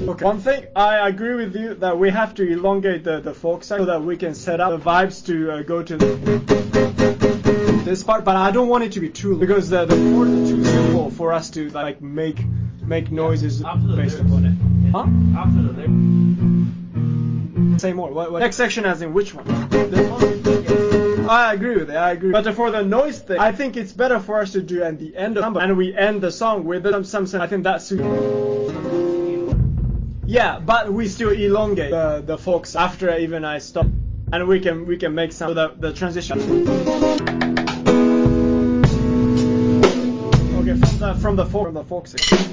Okay. One thing, I agree with you that we have to elongate the folk section so that we can set up the vibes to go to this part, but I don't want it to be too long because the chords are too simple for us to like make noises based upon it. Huh? After the lyrics. Say more. What? Next section as in which one? I agree with it. I agree. But for the noise thing, I think it's better for us to do at the end of the song, and we end the song with some. I think that suits. Yeah, but we still elongate the folks after even I stop, and we can make some the transition. Okay, from the folk section.